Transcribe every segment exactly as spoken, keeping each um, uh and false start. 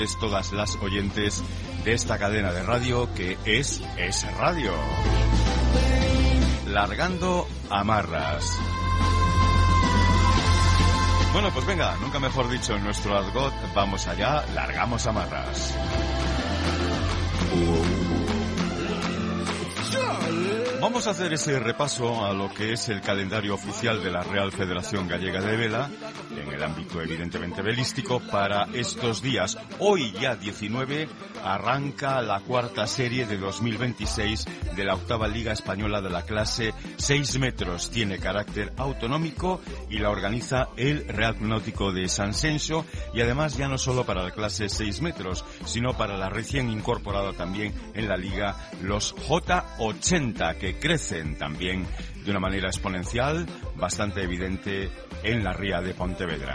todas las oyentes de esta cadena de radio que es Es Radio. Largando amarras. Bueno, pues venga, nunca mejor dicho en nuestro argot, vamos allá, largamos amarras. Vamos a hacer ese repaso a lo que es el calendario oficial de la Real Federación Gallega de Vela, en el ámbito evidentemente velístico, para estos días. Hoy ya diecinueve arranca la cuarta serie de dos mil veintiséis de la octava Liga Española de la clase seis metros. Tiene carácter autonómico y la organiza el Real Club Náutico de San Senso, y además ya no solo para la clase seis metros, sino para la recién incorporada también en la Liga los J ochenta, que crecen también de una manera exponencial, bastante evidente en la ría de Pontevedra.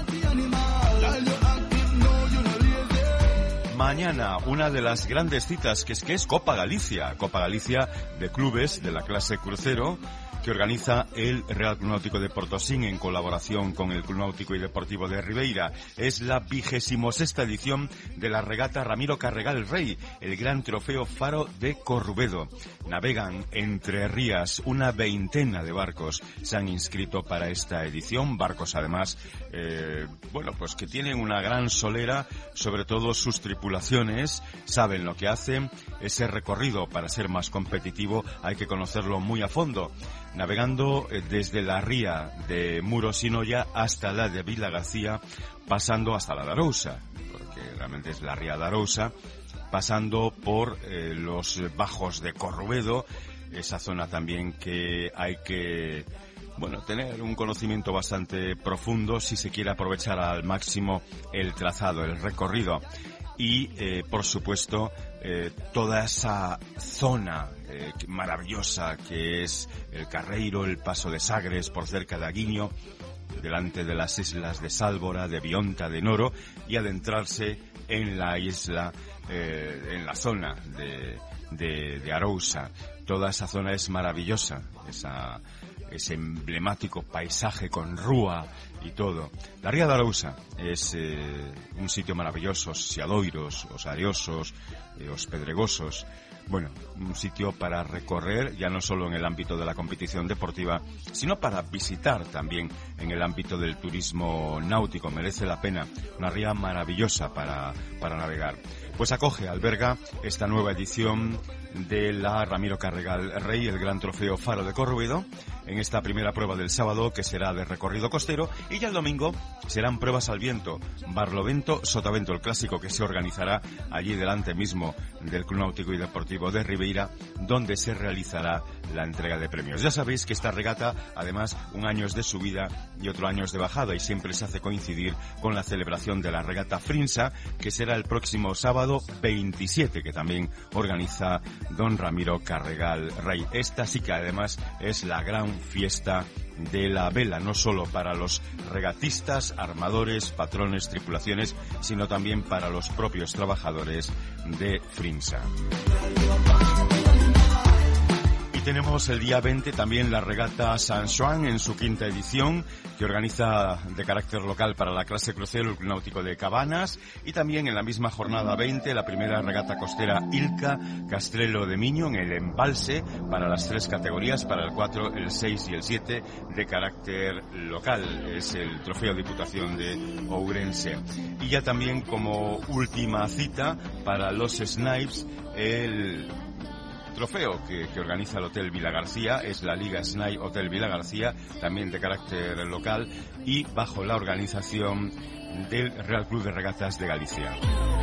Mañana, una de las grandes citas, que es que es Copa Galicia, Copa Galicia de clubes de la clase crucero, que organiza el Real Club Náutico de Portosín en colaboración con el Club Náutico y Deportivo de Ribeira. Es la vigésimo sexta edición de la regata Ramiro Carregal Rey, el gran trofeo Faro de Corrubedo. Navegan entre rías una veintena de barcos, se han inscrito para esta edición, barcos además, eh, bueno, pues que tienen una gran solera, sobre todo sus tripulaciones, saben lo que hacen. Ese recorrido, para ser más competitivo, hay que conocerlo muy a fondo. Navegando desde la ría de Murosinoya hasta la de Vila García, pasando hasta la de Arousa, porque realmente es la ría de Arousa, pasando por eh, los bajos de Corrubedo, esa zona también que hay que, bueno, tener un conocimiento bastante profundo si se quiere aprovechar al máximo el trazado, el recorrido. Y, eh, por supuesto, eh, toda esa zona eh, maravillosa que es el Carreiro, el Paso de Sagres, por cerca de Aguiño, delante de las islas de Sálvora, de Bionta, de Noro, y adentrarse en la isla, eh, en la zona de, de, de Arousa. Toda esa zona es maravillosa, esa, ese emblemático paisaje con rúa y todo. La ría de Arousa es eh, un sitio maravilloso, os siadoiros, os ariosos, eh, os pedregosos. Bueno, un sitio para recorrer, ya no solo en el ámbito de la competición deportiva, sino para visitar también en el ámbito del turismo náutico. Merece la pena, una ría maravillosa para, para navegar. Pues acoge, alberga esta nueva edición de la Ramiro Carregal Rey, el gran trofeo Faro de Corrubedo, en esta primera prueba del sábado, que será de recorrido costero, y ya el domingo serán pruebas al viento, Barlovento, Sotavento, el clásico que se organizará allí delante mismo del Club Náutico y Deportivo de Ribeira, donde se realizará la entrega de premios. Ya sabéis que esta regata, además, un año es de subida y otro año es de bajada, y siempre se hace coincidir con la celebración de la regata Frinsa, que será el próximo sábado veintisiete, que también organiza don Ramiro Carregal Rey. Esta sí que además es la gran fiesta de la vela, no solo para los regatistas, armadores, patrones, tripulaciones, sino también para los propios trabajadores de Frinsa. Tenemos el día veinte también la regata San Juan en su quinta edición, que organiza de carácter local para la clase crucero el Club Náutico de Cabanas, y también en la misma jornada veinte la primera regata costera Ilca Castrelo de Miño en el embalse para las tres categorías, para el cuatro, el seis y el siete, de carácter local. Es el trofeo Diputación de Ourense. Y ya también como última cita para los Snipes, el trofeo que, que organiza el Hotel Vila García, es la Liga Snipe Hotel Vila García, también de carácter local y bajo la organización del Real Club de Regatas de Galicia.